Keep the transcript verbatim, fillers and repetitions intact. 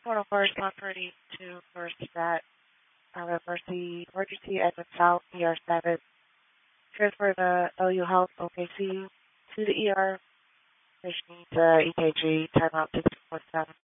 one oh four is one thirty-two for stat. Uh, Mercy Emergency Edmund South, E R seven. Transfer the L U Health O K C to the E R. Patient needs uh, E K G, timeout six four seven.